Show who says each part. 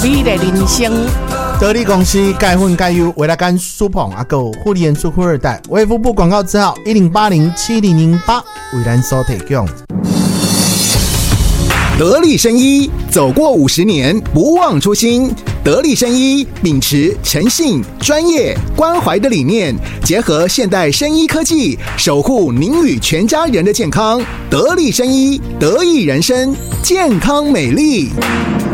Speaker 1: 美丽人生。
Speaker 2: 得力公司钙混钙优维拉甘舒捧阿狗护理人出富二代，卫福部广告字号10807008为咱所提供。
Speaker 3: 得力生医走过50年，不忘初心。得力生医秉持诚信、专业、关怀的理念，结合现代生医科技，守护您与全家人的健康。得力生医，得益人生，健康美丽。